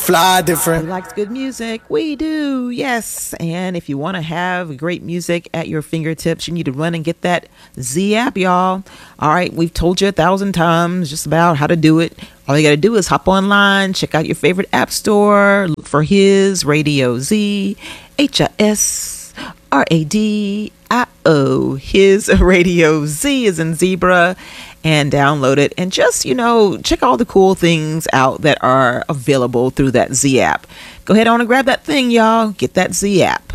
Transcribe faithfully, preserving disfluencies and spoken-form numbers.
fly different. Who likes good music? We do, yes. And if you want to have great music at your fingertips, you need to run and get that Z app, y'all. All right, we've told you a thousand times just about how to do it. All you got to do is hop online, check out your favorite app store, look for His Radio Z, H I S R A D I O, His Radio Z is in zebra, and download it. And just, you know, check all the cool things out that are available through that Z app. Go ahead on and grab that thing, y'all. Get that Z app.